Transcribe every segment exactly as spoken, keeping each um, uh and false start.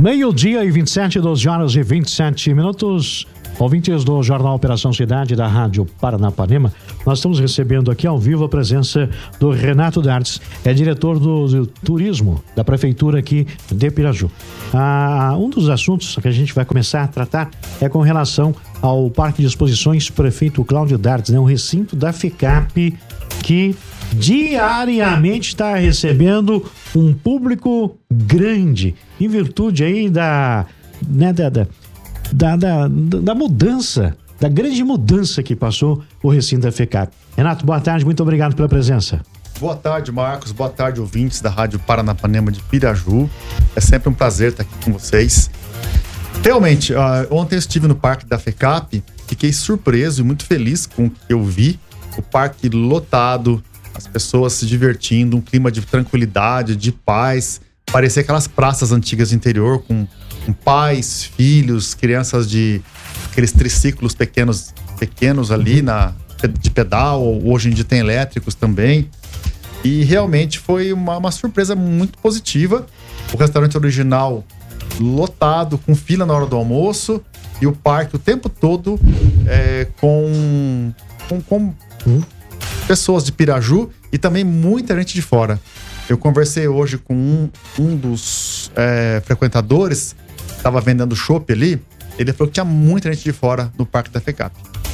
Meio-dia e vinte e sete, doze horas e vinte e sete minutos. Ouvintes do Jornal Operação Cidade da Rádio Paranapanema, nós estamos recebendo aqui ao vivo a presença do Renato Dartes, é diretor do, do turismo da prefeitura aqui de Piraju. Ah, um dos assuntos que a gente vai começar a tratar é com relação ao Parque de Exposições Prefeito Cláudio Dartes, né? Um recinto da FECAP que diariamente está recebendo um público grande, em virtude aí da, né, da, da Da, da, da mudança, da grande mudança que passou o recinto da FECAP. Renato, boa tarde, muito obrigado pela presença. Boa tarde, Marcos, boa tarde, ouvintes da Rádio Paranapanema de Piraju. É sempre um prazer estar aqui com vocês. Realmente, uh, ontem eu estive no parque da FECAP, fiquei surpreso e muito feliz com o que eu vi. O parque lotado, as pessoas se divertindo, um clima de tranquilidade, de paz. Parecia aquelas praças antigas do interior com com pais, filhos, crianças de aqueles triciclos pequenos, pequenos ali na, de pedal, hoje em dia tem elétricos também. E realmente foi uma, uma surpresa muito positiva. O restaurante original lotado, com fila na hora do almoço, e o parque o tempo todo é, com, com, com hum. pessoas de Piraju e também muita gente de fora. Eu conversei hoje com um, um dos é, frequentadores, estava vendendo chopp ali, ele falou que tinha muita gente de fora no parque da FECAP.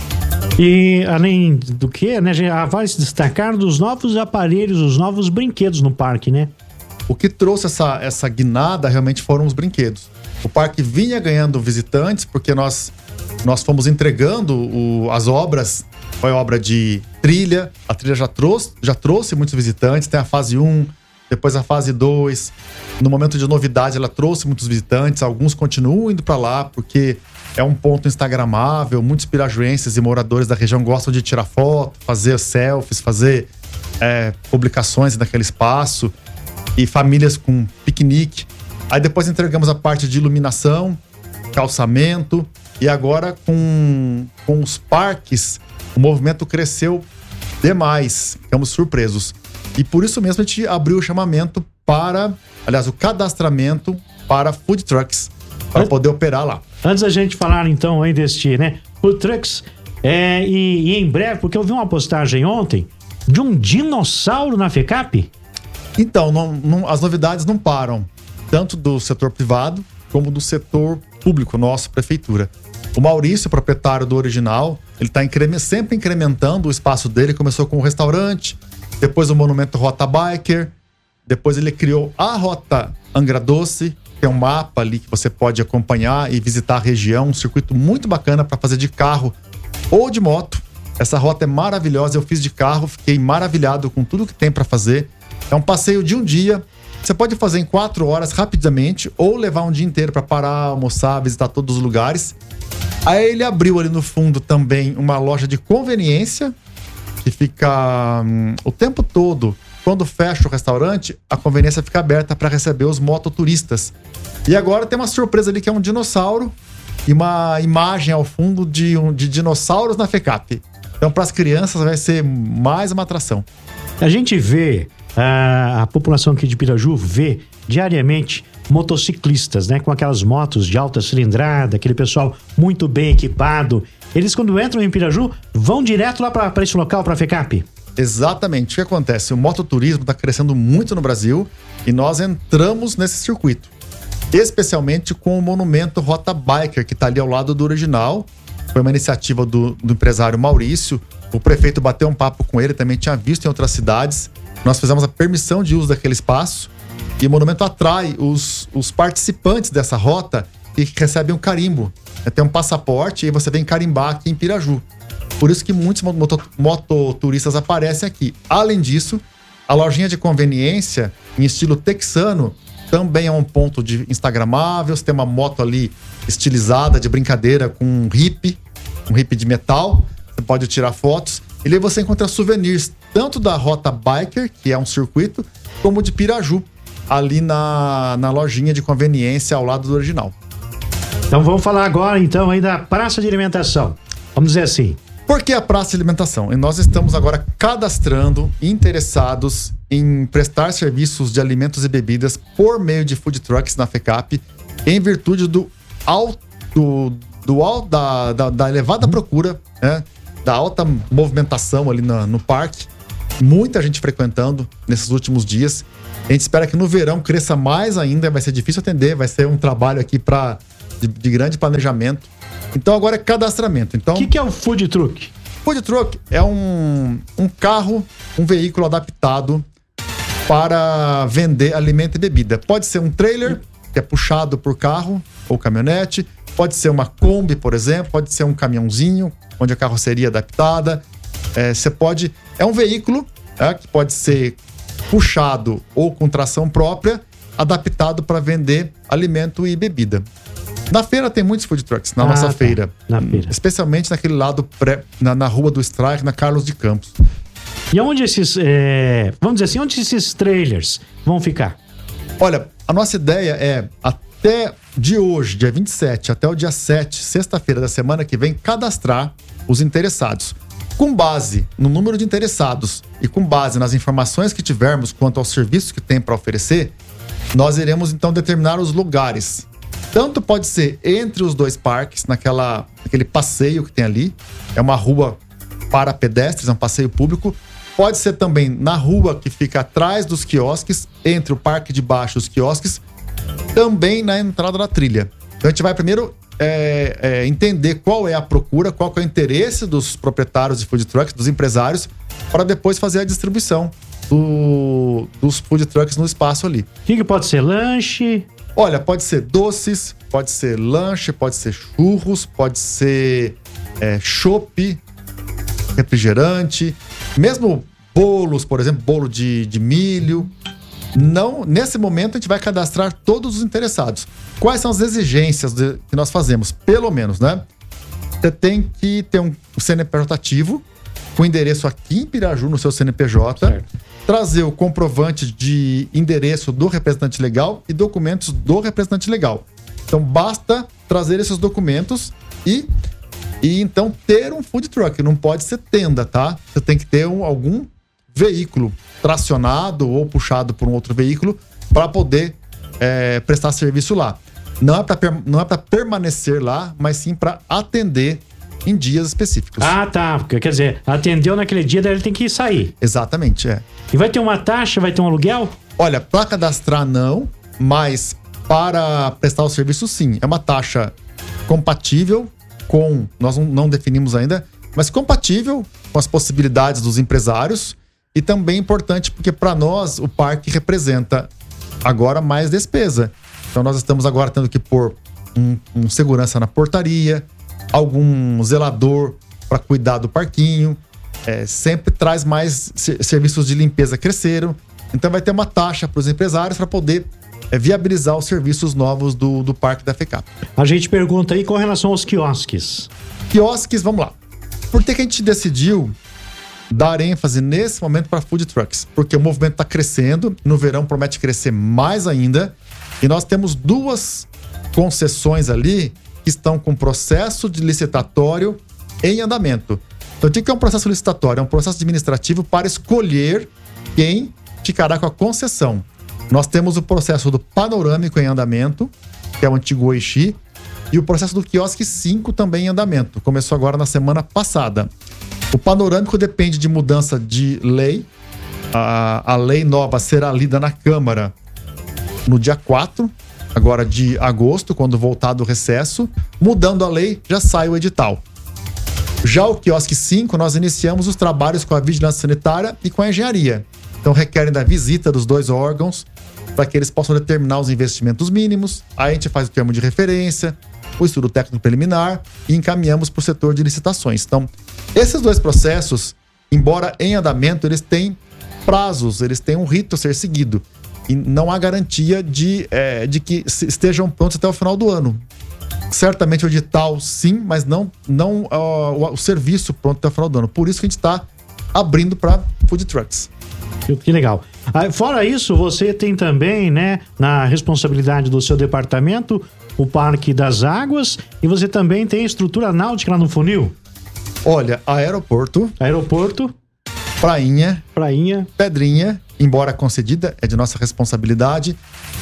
E além do que, né, vai se destacar dos novos aparelhos, os novos brinquedos no parque, né? O que trouxe essa, essa guinada realmente foram os brinquedos. O parque vinha ganhando visitantes porque nós, nós fomos entregando o, as obras. Foi obra de trilha, a trilha já trouxe, já trouxe muitos visitantes, tem a fase um, depois a fase dois. No momento de novidade, ela trouxe muitos visitantes. Alguns continuam indo para lá porque é um ponto instagramável. Muitos pirajuenses e moradores da região gostam de tirar foto, fazer selfies, fazer é, publicações naquele espaço. E famílias com piquenique. Aí depois entregamos a parte de iluminação, calçamento. E agora com, com os parques, o movimento cresceu demais. Ficamos surpresos. E por isso mesmo a gente abriu o chamamento para, aliás, o cadastramento para food trucks, para poder operar lá. Antes da gente falar então aí deste, né, food trucks, é, e, e em breve, porque eu vi uma postagem ontem de um dinossauro na FECAP. Então, não, não, as novidades não param, tanto do setor privado como do setor público, nossa prefeitura. O Maurício, proprietário do original, ele está increment, sempre incrementando o espaço dele. Começou com um restaurante, depois o Monumento Rota Biker, depois ele criou a Rota Angra Doce, que é um mapa ali que você pode acompanhar e visitar a região, um circuito muito bacana para fazer de carro ou de moto. Essa rota é maravilhosa, eu fiz de carro, fiquei maravilhado com tudo que tem para fazer. É um passeio de um dia, você pode fazer em quatro horas rapidamente ou levar um dia inteiro para parar, almoçar, visitar todos os lugares. Aí ele abriu ali no fundo também uma loja de conveniência, que fica hum, o tempo todo. Quando fecha o restaurante, a conveniência fica aberta para receber os mototuristas. E agora tem uma surpresa ali que é um dinossauro e uma imagem ao fundo de, um, de dinossauros na FECAP. Então, para as crianças vai ser mais uma atração. A gente vê, a, a população aqui de Piraju vê diariamente motociclistas, né, com aquelas motos de alta cilindrada, aquele pessoal muito bem equipado. Eles, quando entram em Piraju, vão direto lá para esse local, para a FECAP? Exatamente. O que acontece? O mototurismo está crescendo muito no Brasil e nós entramos nesse circuito. Especialmente com o Monumento Rota Biker, que está ali ao lado do original. Foi uma iniciativa do, do empresário Maurício. O prefeito bateu um papo com ele, também tinha visto em outras cidades. Nós fizemos a permissão de uso daquele espaço. E o monumento atrai os, os participantes dessa rota e recebem um carimbo. Tem um passaporte e aí você vem carimbar aqui em Piraju. Por isso que muitos moto, mototuristas aparecem aqui. Além disso, a lojinha de conveniência em estilo texano também é um ponto de instagramável. Você tem uma moto ali estilizada de brincadeira com um hippie, um hippie de metal. Você pode tirar fotos. E ali você encontra souvenirs tanto da Rota Biker, que é um circuito, como de Piraju, ali na, na lojinha de conveniência ao lado do original. Então vamos falar agora então aí da praça de alimentação. Vamos dizer assim. Por que a praça de alimentação? E nós estamos agora cadastrando interessados em prestar serviços de alimentos e bebidas por meio de food trucks na FECAP. em virtude do alto, do, do alto da, da, da elevada procura, né? Da alta movimentação ali no, no parque. Muita gente frequentando nesses últimos dias. A gente espera que no verão cresça mais ainda. Vai ser difícil atender, vai ser um trabalho aqui pra, de, de grande planejamento. Então agora é cadastramento. Então, o que, que é o food truck? Food truck é um, um carro, um veículo adaptado para vender alimento e bebida. Pode ser um trailer, que é puxado por carro ou caminhonete. Pode ser uma Kombi, por exemplo. Pode ser um caminhãozinho, onde a carroceria é adaptada. É, você pode... É um veículo, é, que pode ser puxado ou com tração própria, adaptado para vender alimento e bebida. Na feira tem muitos food trucks, na ah, nossa tá. feira. Na feira. Especialmente naquele lado, pré, na, na rua do Strike, na Carlos de Campos. E onde esses, é, vamos dizer assim, onde esses trailers vão ficar? Olha, a nossa ideia é, até de hoje, dia vinte e sete, até o dia sete, sexta-feira da semana que vem, cadastrar os interessados. Com base no número de interessados e com base nas informações que tivermos quanto aos serviços que tem para oferecer, nós iremos então determinar os lugares. Tanto pode ser entre os dois parques, naquela, naquele passeio que tem ali, é uma rua para pedestres, é um passeio público. Pode ser também na rua que fica atrás dos quiosques, entre o parque de baixo e os quiosques, também na entrada da trilha. Então a gente vai primeiro é, é, entender qual é a procura, qual que é o interesse dos proprietários de food trucks, dos empresários, para depois fazer a distribuição do, dos food trucks no espaço ali. O que, que pode ser? Lanche? Olha, pode ser doces, pode ser lanche, pode ser churros, pode ser é, chopp, refrigerante, mesmo bolos, por exemplo, bolo de, de milho. Não, nesse momento a gente vai cadastrar todos os interessados. Quais são as exigências de, que nós fazemos? Pelo menos, né? Você tem que ter um C N P J ativo, com endereço aqui em Piraju, no seu C N P J. Certo. Trazer o comprovante de endereço do representante legal e documentos do representante legal. Então basta trazer esses documentos e, e então ter um food truck. Não pode ser tenda, tá? Você tem que ter um, algum veículo tracionado ou puxado por um outro veículo para poder é, prestar serviço lá. Não é para não é para permanecer lá, mas sim para atender em dias específicos. Ah, tá. Quer dizer, atendeu naquele dia, daí ele tem que sair. Exatamente, é. E vai ter uma taxa, vai ter um aluguel? Olha, para cadastrar não, mas para prestar o serviço sim. É uma taxa compatível com, nós não, não definimos ainda, mas compatível com as possibilidades dos empresários e também importante porque para nós o parque representa agora mais despesa. Então nós estamos agora tendo que pôr um, um segurança na portaria, algum zelador para cuidar do parquinho, é, sempre traz mais serviços de limpeza cresceram, então vai ter uma taxa para os empresários para poder é, viabilizar os serviços novos do, do Parque da FECAP. A gente pergunta aí com relação aos quiosques. Quiosques, vamos lá. Por que que a gente decidiu dar ênfase nesse momento para food trucks? Porque o movimento está crescendo, no verão promete crescer mais ainda, e nós temos duas concessões ali que estão com processo de licitatório em andamento. Então, o que é um processo licitatório? É um processo administrativo para escolher quem ficará com a concessão. Nós temos o processo do panorâmico em andamento, que é o antigo Oixi, e o processo do quiosque cinco também em andamento. Começou agora na semana passada. O panorâmico depende de mudança de lei. A, a lei nova será lida na Câmara no dia quatro, agora de agosto, quando voltar do recesso. Mudando a lei, já sai o edital. Já o quiosque cinco, nós iniciamos os trabalhos com a vigilância sanitária e com a engenharia. Então requerem da visita dos dois órgãos para que eles possam determinar os investimentos mínimos. Aí a gente faz o termo de referência, o estudo técnico preliminar e encaminhamos para o setor de licitações. Então, esses dois processos, embora em andamento, eles têm prazos, eles têm um rito a ser seguido. E não há garantia de, é, de que estejam prontos até o final do ano. Certamente o edital sim, mas não, não uh, o, o serviço pronto até o final do ano. Por isso que a gente está abrindo para food trucks. Que legal. Fora isso, você tem também, né, na responsabilidade do seu departamento, o Parque das Águas, e você também tem estrutura náutica lá no funil? Olha, aeroporto. Aeroporto. Prainha. Prainha. Pedrinha, embora concedida, é de nossa responsabilidade.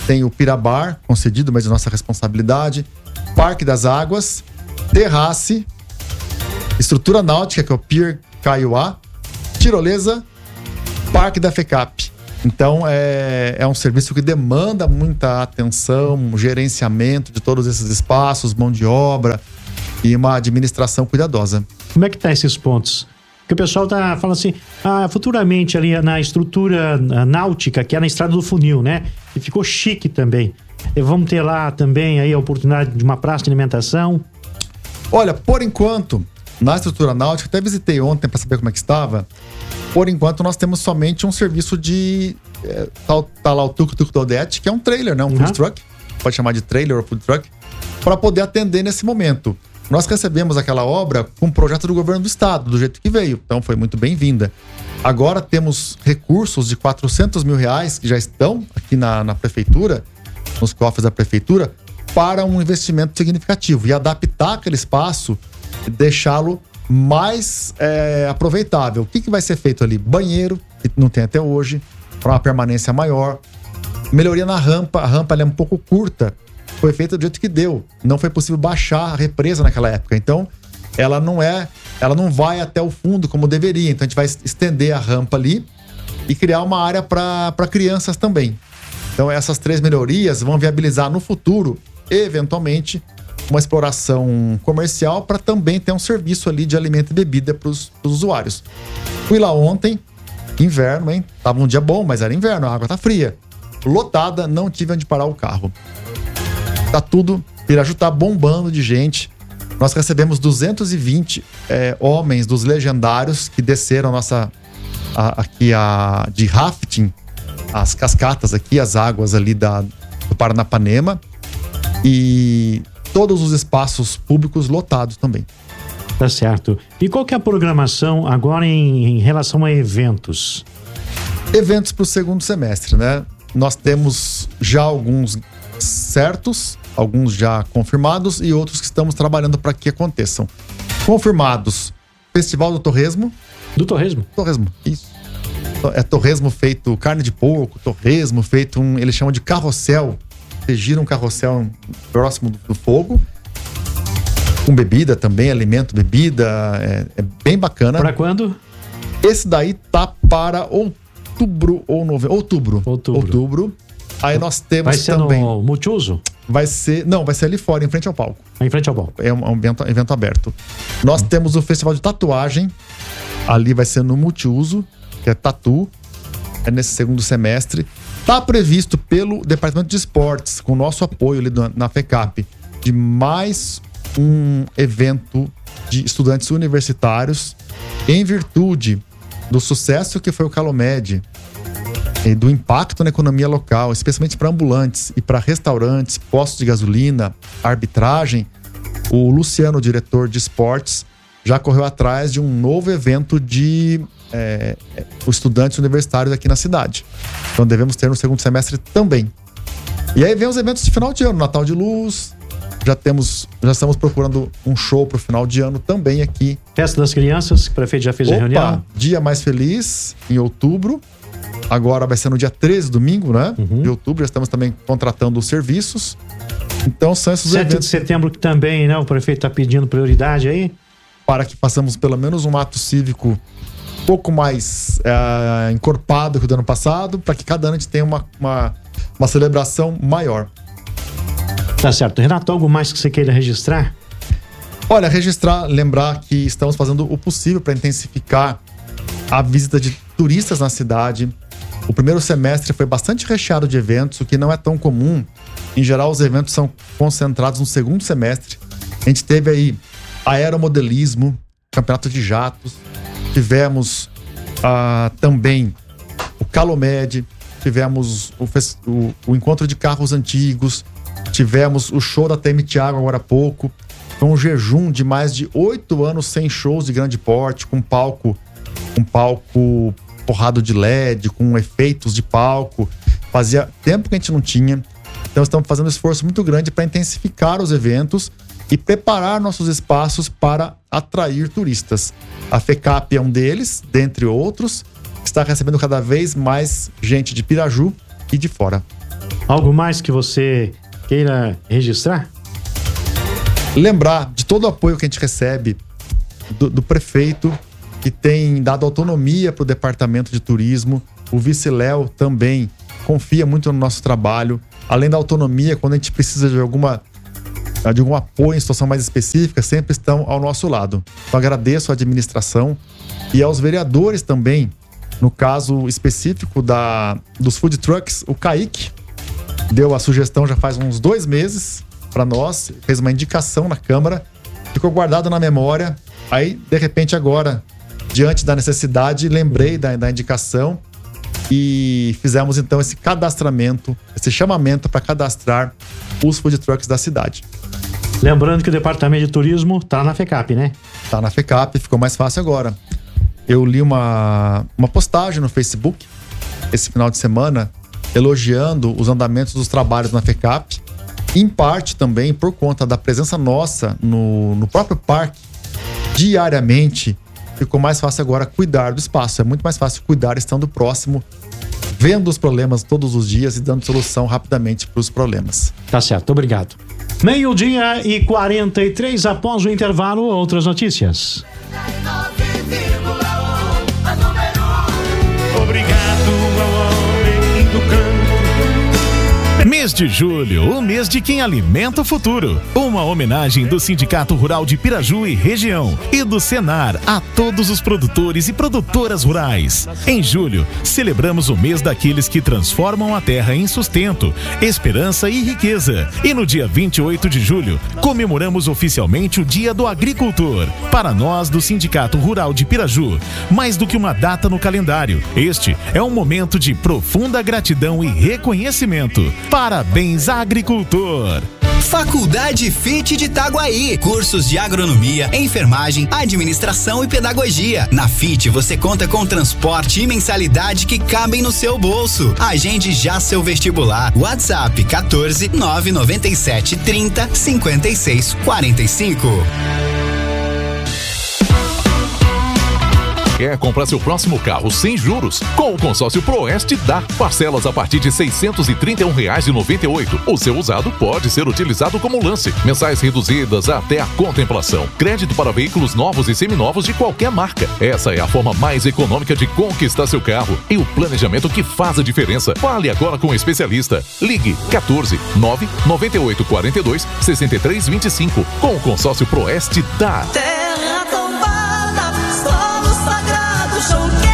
tem o Pirabar, concedido, mas de nossa responsabilidade, Parque das Águas, Terrace, Estrutura Náutica, que é o Pier Caiuá, Tirolesa, Parque da FECAP. Então, é, é um serviço que demanda muita atenção, gerenciamento de todos esses espaços, mão de obra e uma administração cuidadosa. Como é que tá esses pontos? Porque o pessoal tá falando assim, ah, futuramente ali na estrutura náutica, que é na Estrada do Funil, né? E ficou chique também. E vamos ter lá também aí a oportunidade de uma praça de alimentação. Olha, por enquanto, na estrutura náutica, até visitei ontem para saber como é que estava. Por enquanto, nós temos somente um serviço de... É, tá, tá lá o Tuk Tuk do Odete, que é um trailer, né? Um food uhum. truck. Pode chamar de trailer ou food truck. Para poder atender nesse momento. Nós recebemos aquela obra com um projeto do governo do estado, do jeito que veio. Então, foi muito bem-vinda. Agora temos recursos de quatrocentos mil reais que já estão aqui na, na prefeitura, nos cofres da prefeitura, para um investimento significativo. E adaptar aquele espaço e deixá-lo mais é, aproveitável. O que, que vai ser feito ali? Banheiro, que não tem até hoje, para uma permanência maior. Melhoria na rampa. A rampa ela é um pouco curta. Foi feita do jeito que deu. Não foi possível baixar a represa naquela época. Então, ela não é, ela não vai até o fundo como deveria. Então, a gente vai estender a rampa ali e criar uma área para crianças também. Então, essas três melhorias vão viabilizar no futuro, eventualmente, uma exploração comercial para também ter um serviço ali de alimento e bebida para os usuários. Fui lá ontem, inverno, hein? Tava um dia bom, mas era inverno, a água tá fria. Lotada, não tive onde parar o carro. Tá tudo, Piraju tá bombando de gente. Nós recebemos duzentos e vinte é, homens dos legendários que desceram a nossa, a, aqui a, de rafting, as cascatas aqui, as águas ali da, do Paranapanema. E todos os espaços públicos lotados também. Tá certo. E qual que é a programação agora em, em relação a eventos? Eventos para o segundo semestre, né? Nós temos já alguns certos, alguns já confirmados e outros que estamos trabalhando para que aconteçam. Confirmados, Festival do Torresmo. Do Torresmo? Torresmo, isso. É torresmo feito carne de porco, torresmo feito um, eles chamam de carrossel. Você gira um carrossel próximo do, do fogo. Com bebida também, alimento, bebida, é, é bem bacana. Para quando? Esse daí tá para outubro ou novembro. Outubro. Outubro. Outubro. Aí nós temos vai ser também... no multiuso? Vai ser... Não, vai ser ali fora, em frente ao palco. Em frente ao palco. É um, um evento, evento aberto. Nós hum. temos o Festival de Tatuagem. Ali vai ser no multiuso, que é tatu. É nesse segundo semestre. Tá previsto pelo Departamento de Esportes, com o nosso apoio ali na FECAP, de mais um evento de estudantes universitários em virtude do sucesso que foi o Calomed e do impacto na economia local, especialmente para ambulantes e para restaurantes, postos de gasolina, arbitragem. O Luciano, diretor de esportes, já correu atrás de um novo evento de é, os estudantes universitários aqui na cidade. Então devemos ter no segundo semestre também. E aí vem os eventos de final de ano, Natal de Luz. Já temos, já estamos procurando um show para o final de ano também aqui. Festa das Crianças, que o prefeito já fez Opa, a reunião. Dia Mais Feliz, em outubro. Agora vai ser no dia treze, domingo, né? Uhum. De outubro, já estamos também contratando os serviços. Então são esses sete eventos. de setembro que também, né? O prefeito está pedindo prioridade aí. Para que façamos pelo menos um ato cívico um pouco mais é, encorpado que o do ano passado, para que cada ano a gente tenha uma, uma, uma celebração maior. Tá certo. Renato, algo mais que você queira registrar? Olha, registrar, lembrar que estamos fazendo o possível para intensificar a visita de turistas na cidade. O primeiro semestre foi bastante recheado de eventos, o que não é tão comum. Em geral, os eventos são concentrados no segundo semestre. A gente teve aí aeromodelismo, campeonato de jatos, tivemos ah, também o Calomed, tivemos o, o, o encontro de carros antigos, tivemos o show da T M Thiago agora há pouco. Foi um jejum de mais de oito anos sem shows de grande porte, com palco, com palco forrado de L E D, com efeitos de palco. Fazia tempo que a gente não tinha. Então estamos fazendo um esforço muito grande para intensificar os eventos e preparar nossos espaços para atrair turistas. A FECAP é um deles, dentre outros, que está recebendo cada vez mais gente de Piraju e de fora. Algo mais que você queira registrar? Lembrar de todo o apoio que a gente recebe do, do prefeito, que tem dado autonomia para o departamento de turismo. O vice-Léo também confia muito no nosso trabalho. Além da autonomia, quando a gente precisa de alguma de algum apoio em situação mais específica, sempre estão ao nosso lado. Então agradeço à administração e aos vereadores também. No caso específico da, dos food trucks, o Kaique deu a sugestão já faz uns dois meses para nós, fez uma indicação na Câmara, ficou guardado na memória. Aí, de repente, agora, diante da necessidade, lembrei da, da indicação e fizemos então esse cadastramento, esse chamamento para cadastrar os food trucks da cidade. Lembrando que o Departamento de Turismo está na FECAP, né? Está na FECAP, ficou mais fácil agora. Eu li uma, uma postagem no Facebook esse final de semana elogiando os andamentos dos trabalhos na FECAP, em parte também por conta da presença nossa no, no próprio parque diariamente. Ficou mais fácil agora cuidar do espaço. É muito mais fácil cuidar estando próximo, vendo os problemas todos os dias e dando solução rapidamente para os problemas. Tá certo, obrigado. Meio-dia e quarenta e três, após o intervalo, outras notícias. Obrigado ao homem do campo. Mês de julho, o mês de quem alimenta o futuro. Uma homenagem do Sindicato Rural de Piraju e região e do Senar a todos os produtores e produtoras rurais. Em julho, celebramos o mês daqueles que transformam a terra em sustento, esperança e riqueza. E no dia vinte e oito de julho, comemoramos oficialmente o Dia do Agricultor. Para nós do Sindicato Rural de Piraju, mais do que uma data no calendário, este é um momento de profunda gratidão e reconhecimento. Parabéns, agricultor! Faculdade F I T de Itaguaí. Cursos de agronomia, enfermagem, administração e pedagogia. Na F I T você conta com transporte e mensalidade que cabem no seu bolso. Agende já seu vestibular. WhatsApp quatorze, nove nove sete, trinta, cinquenta e seis, quarenta e cinco. Quer comprar seu próximo carro sem juros? Com o consórcio Proeste dá. Parcelas a partir de seiscentos e trinta e um reais e noventa e oito centavos. O seu usado pode ser utilizado como lance. Mensais reduzidas até a contemplação. Crédito para veículos novos e seminovos de qualquer marca. Essa é a forma mais econômica de conquistar seu carro e o planejamento que faz a diferença. Fale agora com o especialista. Ligue quatorze, nove nove oito quatro dois, seis três dois cinco. Com o consórcio Proeste dá. Terra tombada, solo sagrado, chão quente.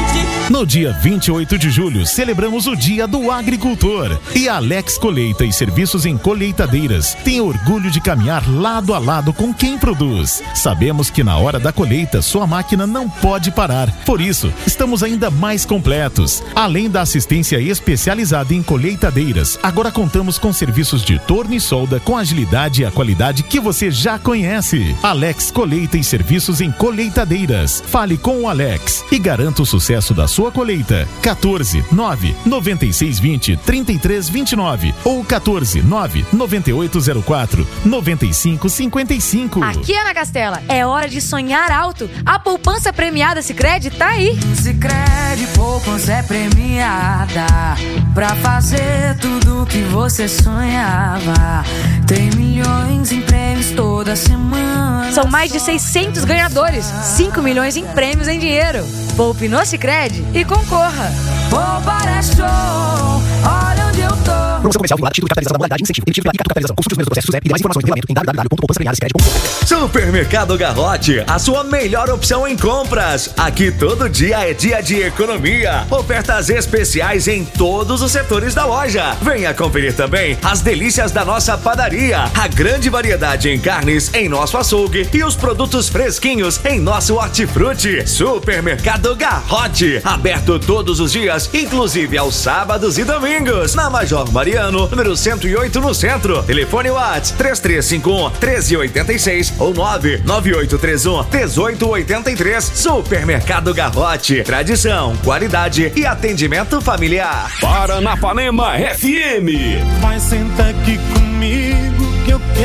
No dia vinte e oito de julho, celebramos o Dia do Agricultor. E a Alex Colheita e Serviços em Colheitadeiras tem orgulho de caminhar lado a lado com quem produz. Sabemos que na hora da colheita, sua máquina não pode parar. Por isso, estamos ainda mais completos. Além da assistência especializada em colheitadeiras, agora contamos com serviços de torno e solda com agilidade e a qualidade que você já conhece. Alex Colheita e Serviços em Colheitadeiras. Fale com o Alex e garanta o sucesso da sua colheita. quatorze, nove nove seis dois zero, três três dois nove ou quatorze, nove nove oito zero quatro, nove cinco cinco cinco. Aqui, Ana Castela, é hora de sonhar alto. A poupança premiada Sicredi tá aí. Sicredi poupança é premiada pra fazer tudo que você sonhava. Tem milhões em prêmios toda semana. São mais de seiscentos ganhadores, cinco milhões em prêmios em dinheiro. Poupe no Sicredi e concorra. Poupar é show, olha onde eu tô. Promoção comercial vinculada, título de capitalização da modalidade incentivo. Emitido pela I C A Capitalização. Consulte os primeiros processos e demais informações no regulamento em w w w ponto poupança premiada sicredi ponto com. Supermercado Garrote, a sua melhor opção em compras. Aqui todo dia é dia de economia. Ofertas especiais em todos os setores da loja. Venha conferir também as delícias da nossa padaria. A grande variedade em carnes em nosso açougue e os produtos fresquinhos em nosso hortifruti. Supermercado Garrote, aberto todos os dias, inclusive aos sábados e domingos. Na Major Mariano, número cento e oito no centro. Telefone WhatsApp três três cinco um, um três oito seis ou nove nove oito três um, um oito oito três. Supermercado Garrote, tradição, qualidade e atendimento familiar. Paranapanema F M. Vai sentar aqui comigo que eu quero olhar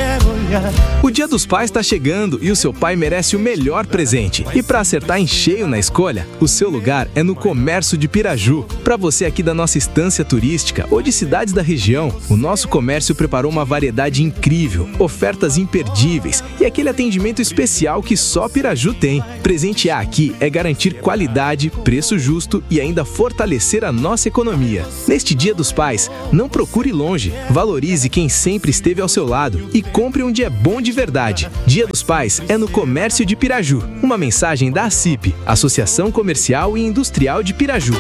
O Dia dos Pais está chegando e o seu pai merece o melhor presente. E para acertar em cheio na escolha, o seu lugar é no Comércio de Piraju. Para você aqui da nossa estância turística ou de cidades da região, o nosso comércio preparou uma variedade incrível, ofertas imperdíveis e aquele atendimento especial que só Piraju tem. Presentear aqui é garantir qualidade, preço justo e ainda fortalecer a nossa economia. Neste Dia dos Pais, não procure longe, valorize quem sempre esteve ao seu lado e compre onde é bom de verdade. Dia dos Pais é no Comércio de Piraju. Uma mensagem da ACIP, Associação Comercial e Industrial de Piraju.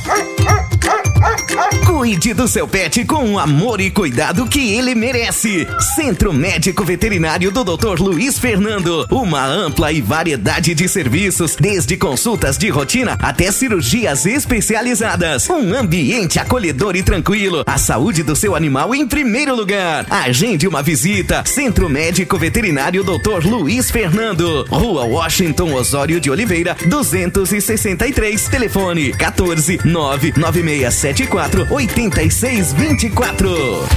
Cuide do seu pet com o amor e cuidado que ele merece. Centro Médico Veterinário do doutor Luiz Fernando. Uma ampla e variedade de serviços, desde consultas de rotina até cirurgias especializadas. Um ambiente acolhedor e tranquilo. A saúde do seu animal em primeiro lugar. Agende uma visita. Centro Médico Veterinário doutor Luiz Fernando. Rua Washington Osório de Oliveira, duzentos e sessenta e três. Telefone quatorze, nove nove seis sete quatro, oito seis dois quatro.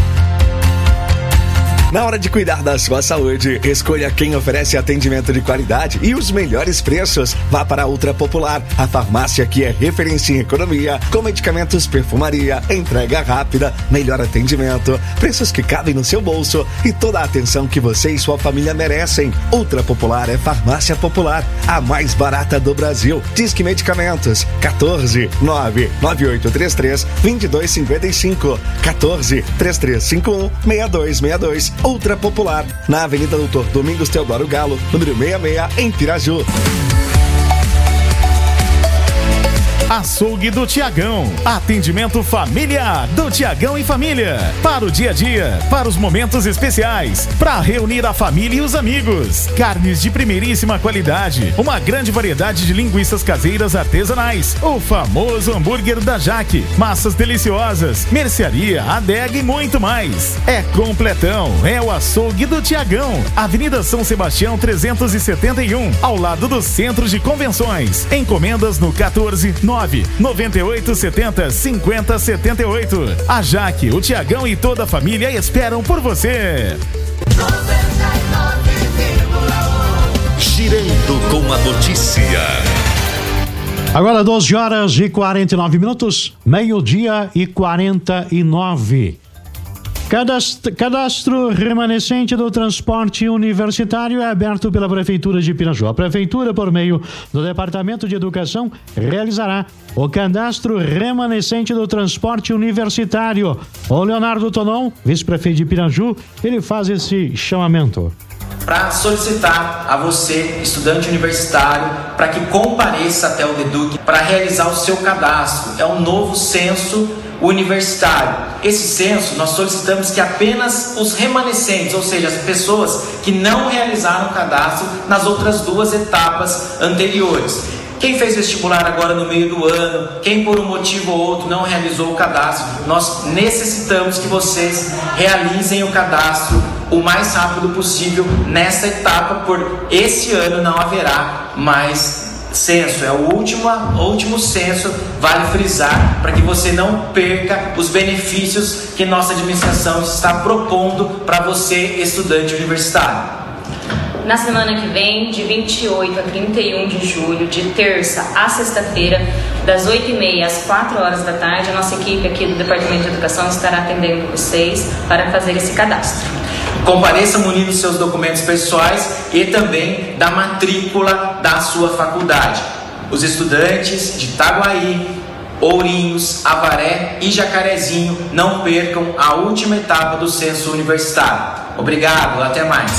Na hora de cuidar da sua saúde, escolha quem oferece atendimento de qualidade e os melhores preços. Vá para a Ultra Popular, a farmácia que é referência em economia, com medicamentos, perfumaria, entrega rápida, melhor atendimento, preços que cabem no seu bolso e toda a atenção que você e sua família merecem. Ultra Popular é farmácia popular, a mais barata do Brasil. Disque Medicamentos, quatorze, nove nove oito três três, dois dois cinco cinco, quatorze, três três cinco um, seis dois seis dois. Ultra Popular, na Avenida Doutor Domingos Teodoro Galo, número sessenta e seis, em Piraju. Açougue do Tiagão. Atendimento familiar do Tiagão e família. Para o dia a dia, para os momentos especiais, para reunir a família e os amigos. Carnes de primeiríssima qualidade. Uma grande variedade de linguiças caseiras artesanais. O famoso hambúrguer da Jaque. Massas deliciosas. Mercearia, adega e muito mais. É completão. É o Açougue do Tiagão. Avenida São Sebastião trezentos e setenta e um. Ao lado do Centro de Convenções. Encomendas no quatorze, nove nove oito sete zero, cinco zero sete oito. A Jaque, o Tiagão e toda a família esperam por você. Girando com a notícia. Agora doze horas e quarenta e nove minutos, meio-dia e quarenta e nove. Cadastro, cadastro remanescente do transporte universitário é aberto pela Prefeitura de Piraju. A Prefeitura, por meio do Departamento de Educação, realizará o cadastro remanescente do transporte universitário. O Leonardo Tonon, vice-prefeito de Piraju, ele faz esse chamamento. Para solicitar a você, estudante universitário, para que compareça até o DEDUC para realizar o seu cadastro. É um novo censo universitário. Esse censo nós solicitamos que apenas os remanescentes, ou seja, as pessoas que não realizaram o cadastro nas outras duas etapas anteriores. Quem fez vestibular agora no meio do ano, quem por um motivo ou outro não realizou o cadastro, nós necessitamos que vocês realizem o cadastro o mais rápido possível nessa etapa, por esse ano não haverá mais censo, é o último, o último censo, vale frisar, para que você não perca os benefícios que nossa administração está propondo para você, estudante universitário. Na semana que vem, de vinte e oito a trinta e um de julho, de terça a sexta-feira, das oito e meia às quatro horas da tarde, a nossa equipe aqui do Departamento de Educação estará atendendo vocês para fazer esse cadastro. Compareça munido dos seus documentos pessoais e também da matrícula da sua faculdade. Os estudantes de Itaguaí, Ourinhos, Avaré e Jacarezinho não percam a última etapa do censo universitário. Obrigado, até mais.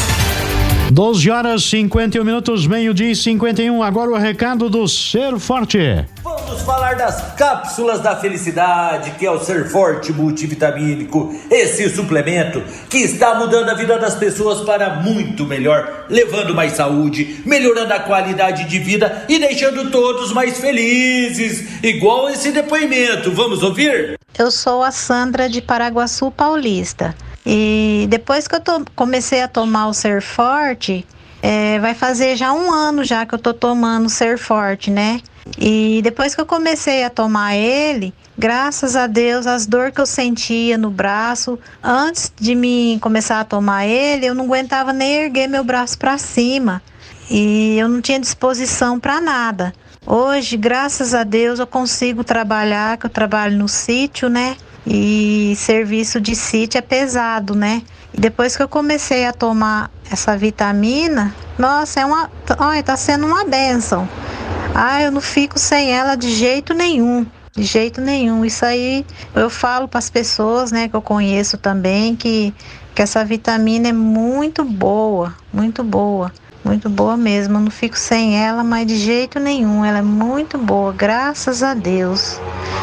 doze horas e cinquenta e um minutos, meio-dia e cinquenta e um. Agora o recado do Ser Forte. Vamos falar das cápsulas da felicidade, que é o Ser Forte multivitamínico. Esse suplemento que está mudando a vida das pessoas para muito melhor, levando mais saúde, melhorando a qualidade de vida e deixando todos mais felizes. Igual esse depoimento. Vamos ouvir? Eu sou a Sandra de Paraguaçu Paulista. E depois que eu to- comecei a tomar o Ser Forte, É, vai fazer já um ano já que eu tô tomando Ser Forte, né? E depois que eu comecei a tomar ele, graças a Deus, as dores que eu sentia no braço, antes de mim começar a tomar ele, eu não aguentava nem erguer meu braço para cima. E eu não tinha disposição para nada. Hoje, graças a Deus, eu consigo trabalhar, que eu trabalho no sítio, né? E serviço de sítio é pesado, né? E depois que eu comecei a tomar essa vitamina, nossa, é uma, olha, tá sendo uma bênção. Ah, eu não fico sem ela de jeito nenhum, de jeito nenhum. Isso aí eu falo para as pessoas, né, que eu conheço também, que, que essa vitamina é muito boa, muito boa, muito boa mesmo. Eu não fico sem ela, mas de jeito nenhum. Ela é muito boa, graças a Deus.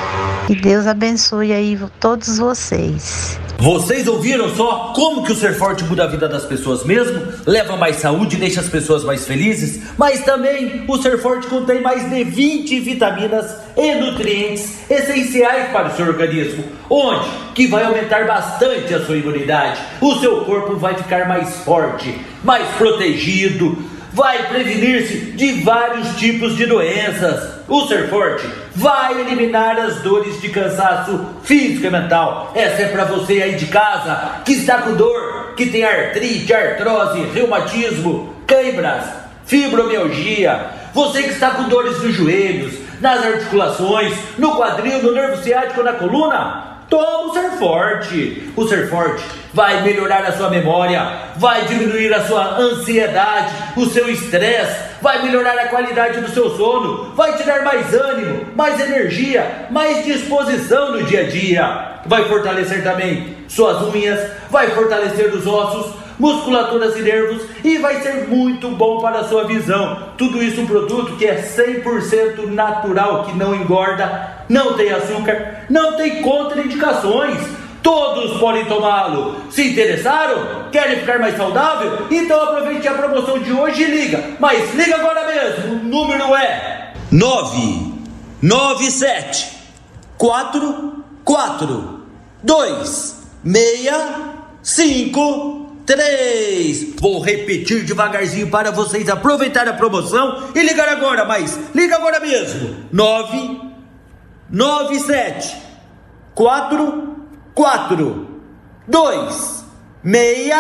E Deus abençoe aí todos vocês. Vocês ouviram só como que o Ser Forte muda a vida das pessoas mesmo? Leva mais saúde, deixa as pessoas mais felizes, mas também o Ser Forte contém mais de vinte vitaminas e nutrientes essenciais para o seu organismo, onde que vai aumentar bastante a sua imunidade. O seu corpo vai ficar mais forte, mais protegido, vai prevenir-se de vários tipos de doenças. O Ser Forte vai eliminar as dores de cansaço físico e mental. Essa é para você aí de casa que está com dor, que tem artrite, artrose, reumatismo, câimbras, fibromialgia. Você que está com dores nos joelhos, nas articulações, no quadril, no nervo ciático, na coluna. Toma o Ser Forte. O Ser Forte vai melhorar a sua memória, vai diminuir a sua ansiedade, o seu estresse, vai melhorar a qualidade do seu sono, vai te dar mais ânimo, mais energia, mais disposição no dia a dia. Vai fortalecer também suas unhas, vai fortalecer os ossos, musculaturas e nervos e vai ser muito bom para a sua visão. Tudo isso um produto que é cem por cento natural, que não engorda, não tem açúcar, não tem contraindicações. Todos podem tomá-lo. Se interessaram? Querem ficar mais saudável? Então aproveite a promoção de hoje e liga. Mas liga agora mesmo. O número é nove nove sete quatro quatro dois seis cinco três. Vou repetir devagarzinho para vocês aproveitarem a promoção e ligar agora, mas liga agora mesmo. nove nove sete quatro quatro dois seis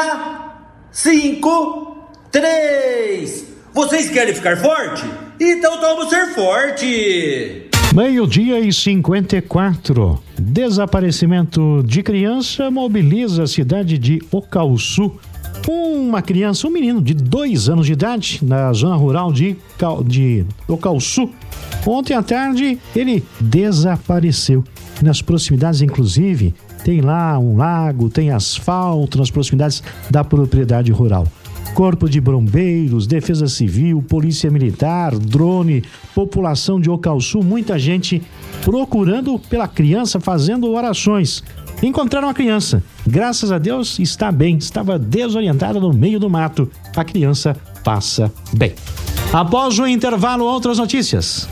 cinco três. Vocês querem ficar forte? Então toma o Ser Forte. Meio-dia e cinquenta e quatro. Desaparecimento de criança mobiliza a cidade de Ocauçu. Uma criança, um menino de dois anos de idade, na zona rural de, de Ocauçu. Ontem à tarde, ele desapareceu. Nas proximidades, inclusive, tem lá um lago, tem asfalto nas proximidades da propriedade rural. Corpo de bombeiros, defesa civil, polícia militar, drone, população de Ocauçu, muita gente procurando pela criança, fazendo orações. Encontraram a criança. Graças a Deus está bem, estava desorientada no meio do mato. A criança passa bem. Após o intervalo, outras notícias.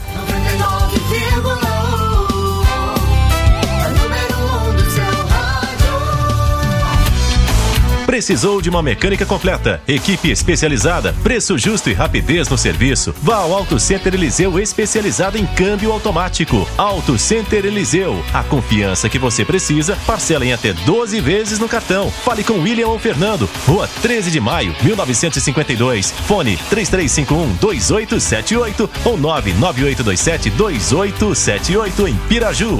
Precisou de uma mecânica completa, equipe especializada, preço justo e rapidez no serviço? Vá ao Auto Center Eliseu, especializado em câmbio automático. Auto Center Eliseu, a confiança que você precisa, parcela em até doze vezes no cartão. Fale com William ou Fernando, Rua treze de maio, mil novecentos e cinquenta e dois, fone três três cinco um, dois oito sete oito ou nove nove oito dois sete, dois oito sete oito em Piraju.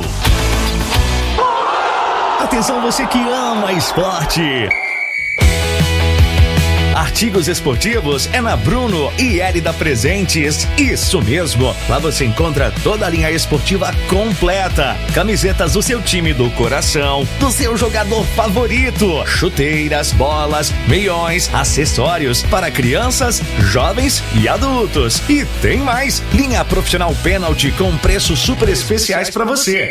Atenção você que ama esporte! Artigos esportivos é na Bruno e Elida Presentes. Isso mesmo, lá você encontra toda a linha esportiva completa. Camisetas do seu time do coração, do seu jogador favorito, chuteiras, bolas, meiões, acessórios para crianças, jovens e adultos. E tem mais, linha profissional Penalty com preços super especiais para você.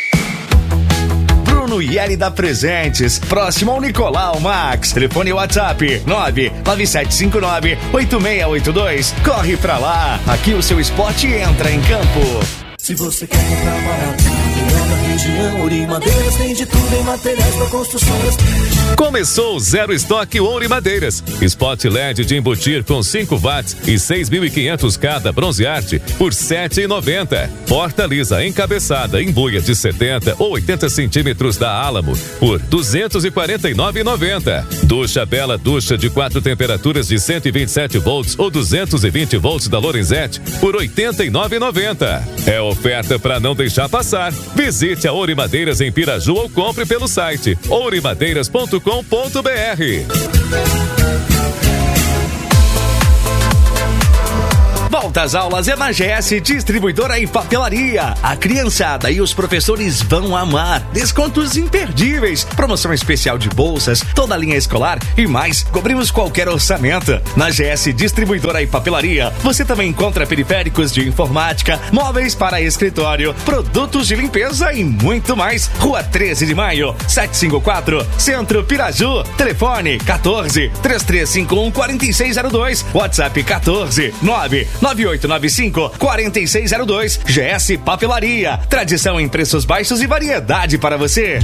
Bruno e Elida Presentes, próximo ao Nicolau Max. Telefone WhatsApp nove nove sete cinco nove oito seis oito dois. Corre pra lá, aqui o seu esporte entra em campo. Se você quer comprar barato, região. Ouro Madeiras tem de tudo em materiais para construções. Começou o Zero Estoque Ouro Madeiras. Spot L E D de embutir com cinco watts e seis mil e quinhentos cada bronze arte por sete reais e noventa centavos. Porta lisa encabeçada em buia de setenta ou oitenta centímetros da Álamo por duzentos e quarenta e nove reais e noventa centavos. Ducha Bela Ducha de quatro temperaturas de cento e vinte e sete volts ou duzentos e vinte volts da Lorenzetti por oitenta e nove reais e noventa centavos. É oferta para não deixar passar. Visite a Ouro Madeiras em Piraju ou compre pelo site ouro madeiras ponto com ponto br. Volta às aulas é na G S Distribuidora e Papelaria. A criançada e os professores vão amar. Descontos imperdíveis, promoção especial de bolsas, toda a linha escolar e mais. Cobrimos qualquer orçamento. Na G S Distribuidora e Papelaria, você também encontra periféricos de informática, móveis para escritório, produtos de limpeza e muito mais. Rua treze de maio, setecentos e cinquenta e quatro, Centro Piraju. Telefone quatorze, três três cinco um, quatro seis zero dois. WhatsApp quatorze, nove nove oito nove cinco, quatro seis zero dois. G S Papelaria. Tradição em preços baixos e variedade para você.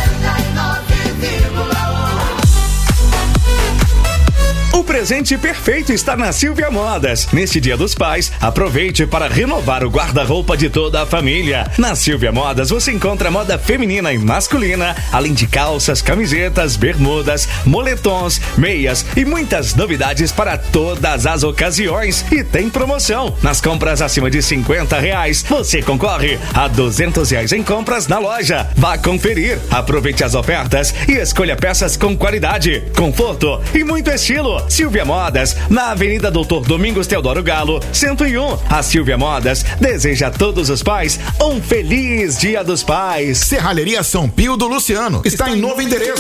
O presente perfeito está na Silvia Modas. Neste Dia dos Pais, aproveite para renovar o guarda-roupa de toda a família. Na Silvia Modas você encontra moda feminina e masculina, além de calças, camisetas, bermudas, moletons, meias e muitas novidades para todas as ocasiões. E tem promoção. Nas compras acima de cinquenta reais, você concorre a duzentos reais em compras na loja. Vá conferir, aproveite as ofertas e escolha peças com qualidade, conforto e muito estilo. Silvia Modas, na Avenida Doutor Domingos Teodoro Galo, cento e um. A Silvia Modas deseja a todos os pais um feliz Dia dos Pais. Serralheria São Pio do Luciano está em novo endereço.